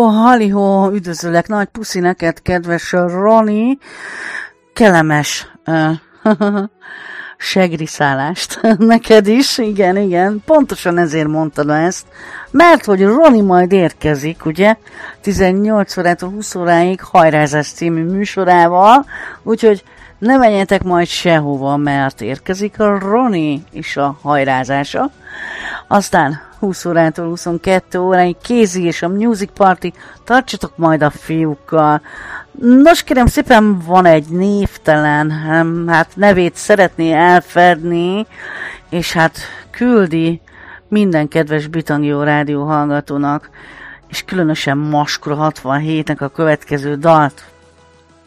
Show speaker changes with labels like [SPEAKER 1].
[SPEAKER 1] halihó, üdvözöllek, nagy puszi neked, kedves Roni, kellemes segriszálást neked is, igen, pontosan ezért mondtad ezt, mert hogy Roni majd érkezik, ugye, 18 órától 20 óráig Hajrázás című műsorával, úgyhogy ne menjetek majd sehova, mert érkezik a Roni is a hajrázása. Aztán 20 órától 22 óráig Kézi és a Music Party, tartsatok majd a fiúkkal. Nos, kérem szépen, van egy névtelen, hát nevét szeretné elfedni, és hát küldi minden kedves Bitangió rádió hallgatónak, és különösen Maskra 67-nek a következő dalt.